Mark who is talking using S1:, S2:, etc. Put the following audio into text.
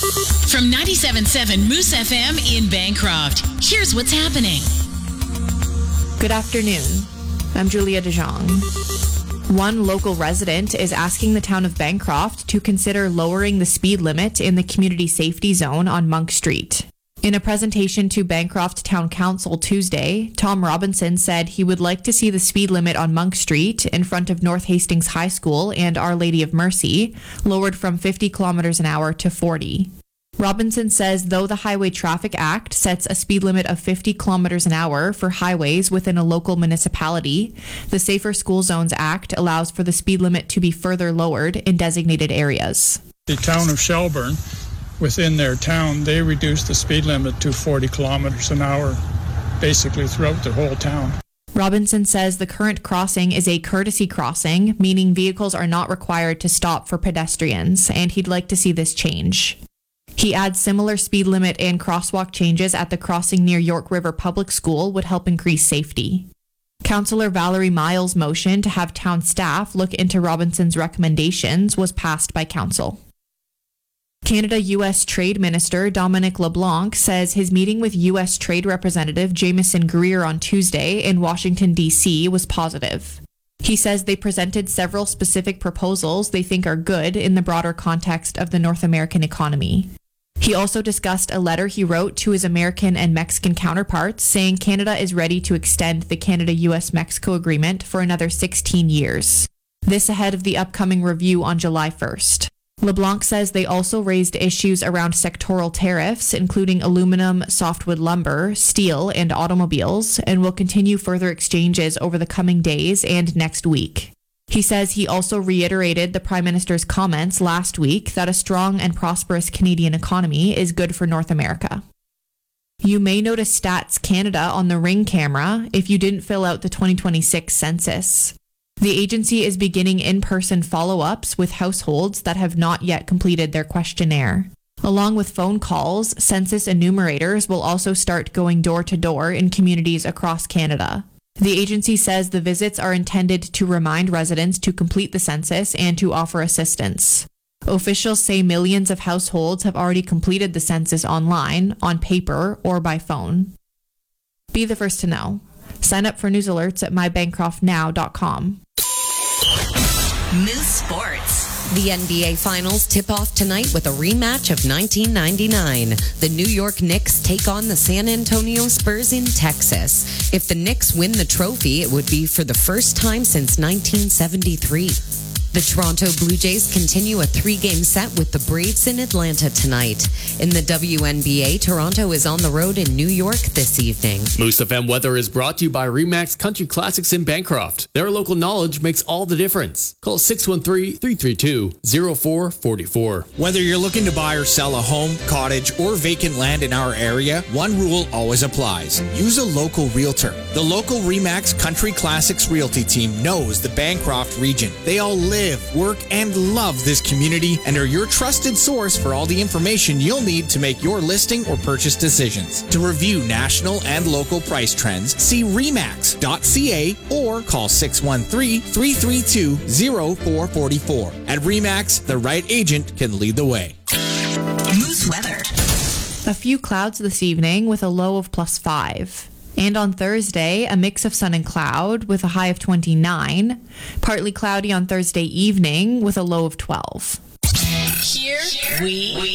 S1: From 97.7 Moose FM in Bancroft, here's what's happening.
S2: Good afternoon. I'm Julia DeJong. One local resident is asking the town of Bancroft to consider lowering the speed limit in the community safety zone on Monk Street. In a presentation to Bancroft Town Council Tuesday, Tom Robinson said he would like to see the speed limit on Monk Street in front of North Hastings High School and Our Lady of Mercy lowered from 50 kilometers an hour to 40. Robinson says though the Highway Traffic Act sets a speed limit of 50 kilometers an hour for highways within a local municipality, the Safer School Zones Act allows for the speed limit to be further lowered in designated areas.
S3: The town of Shelburne, within their town, they reduced the speed limit to 40 kilometers an hour, basically throughout the whole town.
S2: Robinson says the current crossing is a courtesy crossing, meaning vehicles are not required to stop for pedestrians, and he'd like to see this change. He adds similar speed limit and crosswalk changes at the crossing near York River Public School would help increase safety. Councillor Valerie Miles' motion to have town staff look into Robinson's recommendations was passed by council. Canada-U.S. Trade Minister Dominic LeBlanc says his meeting with U.S. Trade Representative Jamieson Greer on Tuesday in Washington, D.C. was positive. He says they presented several specific proposals they think are good in the broader context of the North American economy. He also discussed a letter he wrote to his American and Mexican counterparts saying Canada is ready to extend the Canada-U.S.-Mexico agreement for another 16 years. This ahead of the upcoming review on July 1st. LeBlanc says they also raised issues around sectoral tariffs, including aluminum, softwood lumber, steel, and automobiles, and will continue further exchanges over the coming days and next week. He says he also reiterated the Prime Minister's comments last week that a strong and prosperous Canadian economy is good for North America. You may notice Stats Canada on the Ring camera if you didn't fill out the 2026 census. The agency is beginning in-person follow-ups with households that have not yet completed their questionnaire. Along with phone calls, census enumerators will also start going door-to-door in communities across Canada. The agency says the visits are intended to remind residents to complete the census and to offer assistance. Officials say millions of households have already completed the census online, on paper, or by phone. Be the first to know. Sign up for news alerts at mybancroftnow.com.
S4: Moose Sports. The NBA Finals tip off tonight with a rematch of 1999. The New York Knicks take on the San Antonio Spurs in Texas. If the Knicks win the trophy, it would be for the first time since 1973. The Toronto Blue Jays continue a 3-game set with the Braves in Atlanta tonight. In the WNBA, Toronto is on the road in New York this evening.
S5: Moose FM weather is brought to you by RE/MAX Country Classics in Bancroft. Their local knowledge makes all the difference. Call 613-332-0444.
S6: Whether you're looking to buy or sell a home, cottage, or vacant land in our area, one rule always applies. Use a local realtor. The local RE/MAX Country Classics Realty team knows the Bancroft region. They all live, work, and love this community and are your trusted source for all the information you'll need to make your listing or purchase decisions. To review national and local price trends, see remax.ca or call 613-332-0444. At RE/MAX, the right agent can lead the way.
S4: Moose weather.
S2: A few clouds this evening with a low of +5. And on Thursday, a mix of sun and cloud with a high of 29. Partly cloudy on Thursday evening with a low of 12.
S1: Here we